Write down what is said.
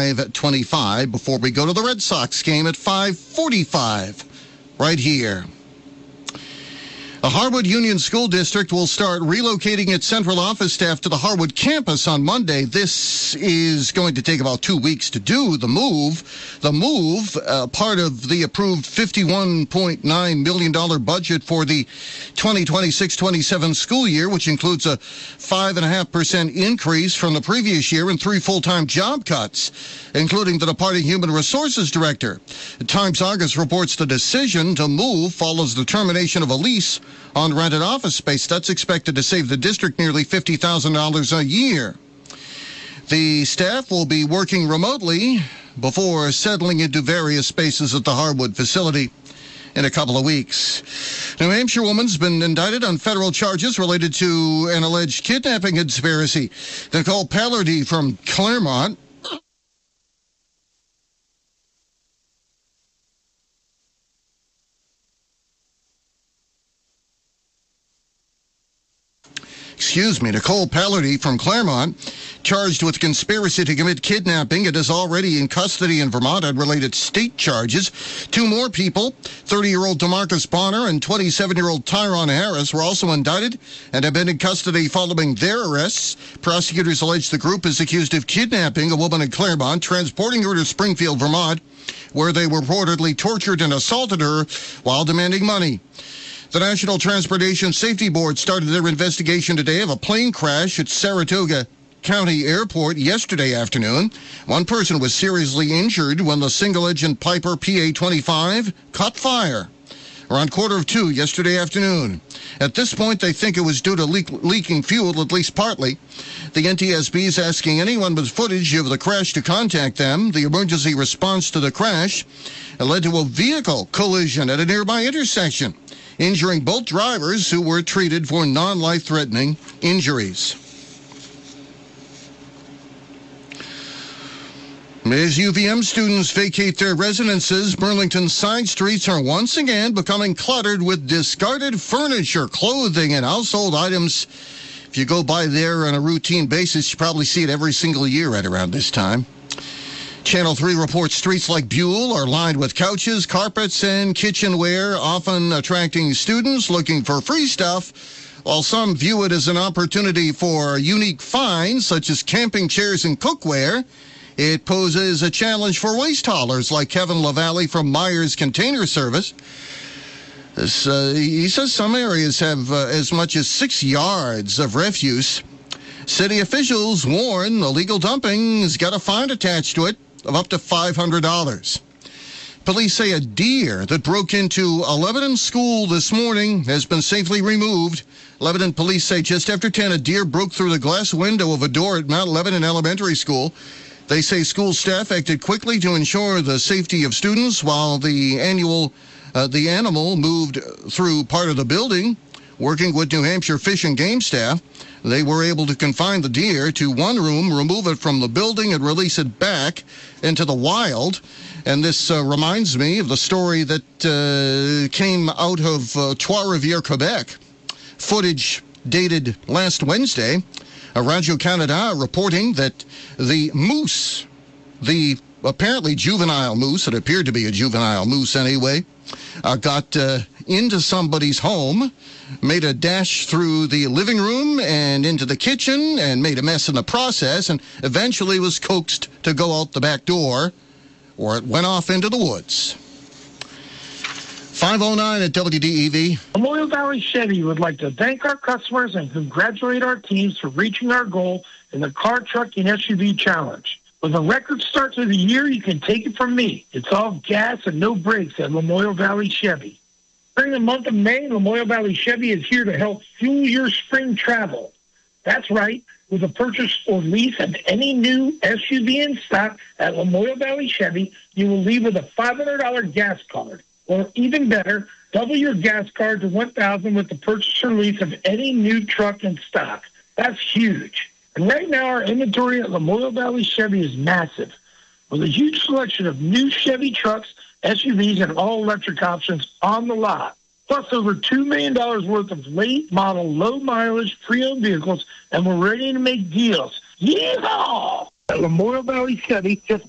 5:25 before we go to the Red Sox game at 5:45 right here. The Harwood Union School District will start relocating its central office staff to the Harwood campus on Monday. This is going to take about 2 weeks to do the move. The move, part of the approved $51.9 million budget for the 2026-27 school year, which includes a 5.5% increase from the previous year and 3 full-time job cuts, including the departing Human Resources Director. Times Argus reports the decision to move follows the termination of a lease on rented office space. That's expected to save the district nearly $50,000 a year. The staff will be working remotely before settling into various spaces at the Harwood facility in a couple of weeks. New Hampshire woman's been indicted on federal charges related to an alleged kidnapping conspiracy. Nicole Pallardy from Claremont Nicole Pallardy from Claremont, charged with conspiracy to commit kidnapping. It is already in custody in Vermont on related state charges. 2 more people, 30-year-old DeMarcus Bonner and 27-year-old Tyron Harris, were also indicted and have been in custody following their arrests. Prosecutors allege the group is accused of kidnapping a woman in Claremont, transporting her to Springfield, Vermont, where they reportedly tortured and assaulted her while demanding money. The National Transportation Safety Board started their investigation today of a plane crash at Saratoga County Airport yesterday afternoon. 1 person was seriously injured when the single-engine Piper PA-25 caught fire around 1:45 yesterday afternoon. At this point, they think it was due to leaking fuel, at least partly. The NTSB is asking anyone with footage of the crash to contact them. The emergency response to the crash led to a vehicle collision at a nearby intersection, injuring both drivers who were treated for non-life-threatening injuries. As UVM students vacate their residences, Burlington's side streets are once again becoming cluttered with discarded furniture, clothing, and household items. If you go by there on a routine basis, you probably see it every single year right around this time. Channel 3 reports streets like Buell are lined with couches, carpets, and kitchenware, often attracting students looking for free stuff, while some view it as an opportunity for unique finds, such as camping chairs and cookware. It poses a challenge for waste haulers like Kevin LaValle from Myers Container Service. He says some areas have as much as 6 yards of refuse. City officials warn illegal dumping has got a fine attached to it of up to $500. Police say a deer that broke into a Lebanon school this morning has been safely removed. Lebanon police say just after 10, a deer broke through the glass window of a door at Mount Lebanon Elementary School. They say school staff acted quickly to ensure the safety of students while the animal moved through part of the building. Working with New Hampshire Fish and Game staff, they were able to confine the deer to one room, remove it from the building, and release it back into the wild. And this reminds me of the story that came out of Trois-Rivières, Quebec. Footage dated last Wednesday. Radio-Canada reporting that the moose, the apparently juvenile moose, it appeared to be a juvenile moose anyway, got into somebody's home, made a dash through the living room and into the kitchen and made a mess in the process, and eventually was coaxed to go out the back door, or it went off into the woods. 5:09 at WDEV. Memorial Valley Chevy would like to thank our customers and congratulate our teams for reaching our goal in the Car, Truck, and SUV Challenge. With a record start to the year, you can take it from me. It's all gas and no brakes at Memorial Valley Chevy. During the month of May, Memorial Valley Chevy is here to help fuel your spring travel. That's right. With a purchase or lease of any new SUV in stock at Memorial Valley Chevy, you will leave with a $500 gas card. Or even better, double your gas card to $1,000 with the purchase or lease of any new truck in stock. That's huge. And right now, our inventory at Memorial Valley Chevy is massive, with a huge selection of new Chevy trucks, SUVs, and all-electric options on the lot. Plus over $2 million worth of late-model, low-mileage, pre-owned vehicles, and we're ready to make deals. Yeehaw! At Memorial Valley Chevy, just